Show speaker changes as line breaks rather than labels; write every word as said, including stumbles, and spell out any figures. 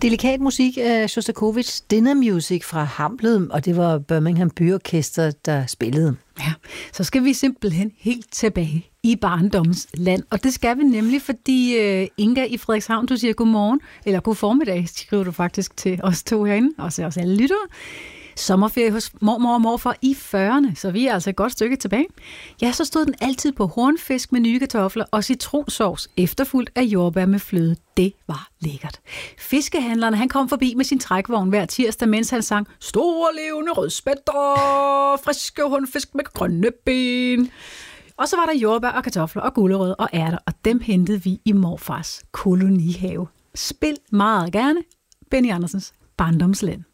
Delikat musik af Sjostakovitjs Dinner Music fra Hamlet, og det var Birmingham Byorkester, der spillede.
Ja, så skal vi simpelthen helt tilbage i barndommens land, og det skal vi nemlig, fordi uh, Inga i Frederikshavn, du siger godmorgen, eller god formiddag, skriver du faktisk til os to herinde, og så også alle lyttere. Sommerferie hos mormor og morfar i fyrrerne, så vi er altså et godt stykke tilbage. Ja, så stod den altid på hornfisk med nye kartofler og citronsovs, efterfulgt af jordbær med fløde. Det var lækkert. Fiskehandleren, han kom forbi med sin trækvogn hver tirsdag, mens han sang store levende rødspætter, friske hornfisk med grønne ben. Og så var der jordbær og kartofler og gulerødder og ærter, og dem hentede vi i morfars kolonihave. Spil meget gerne Benny Andersens barndomsland.